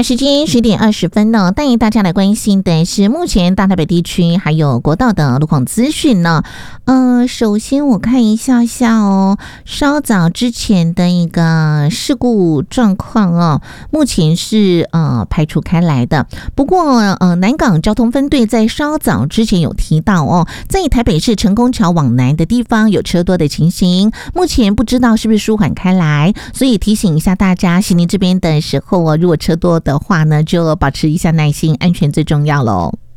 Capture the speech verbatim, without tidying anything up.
好，时间十点二十分呢，带领大家来关心的是目前大台北地区还有国道的路况资讯呢。呃，首先我看一下下哦，稍早之前的一个事故状况哦，目前是呃排除开来的。不过呃，南港交通分队在稍早之前有提到哦，在台北市成功桥往南的地方有车多的情形，目前不知道是不是舒缓开来，所以提醒一下大家，行离这边的时候哦，如果车多的话呢，就保持一下耐心，安全最重要喽。